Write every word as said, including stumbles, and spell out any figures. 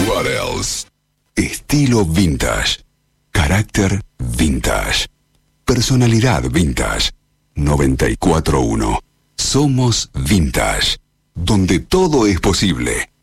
What else? Estilo vintage. Carácter vintage. Personalidad vintage. noventa y cuatro punto uno. Somos Vintage. Donde todo es posible.